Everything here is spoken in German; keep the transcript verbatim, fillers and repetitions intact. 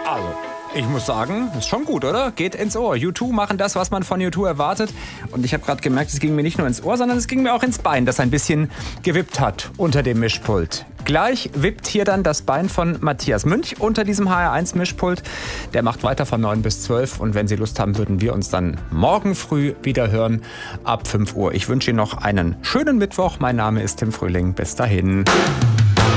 Also, ich muss sagen, ist schon gut, oder? Geht ins Ohr. U zwei machen das, was man von U zwei erwartet. Und ich habe gerade gemerkt, es ging mir nicht nur ins Ohr, sondern es ging mir auch ins Bein, das ein bisschen gewippt hat unter dem Mischpult. Gleich wippt hier dann das Bein von Matthias Münch unter diesem H R eins Mischpult. Der macht weiter von neun bis zwölf. Und wenn Sie Lust haben, würden wir uns dann morgen früh wieder hören ab fünf Uhr. Ich wünsche Ihnen noch einen schönen Mittwoch. Mein Name ist Tim Frühling. Bis dahin.